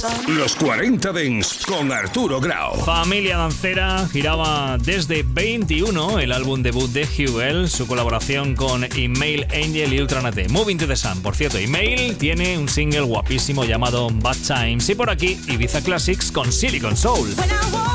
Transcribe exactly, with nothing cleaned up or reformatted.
Los cuarenta Dance con Arturo Grau. Familia Dancera giraba desde veintiuno el álbum debut de Hugel, su colaboración con Email Angel y Ultranate. Moving to the Sun. Por cierto, Email tiene un single guapísimo llamado Bad Times. Y por aquí, Ibiza Classics con Silicon Soul.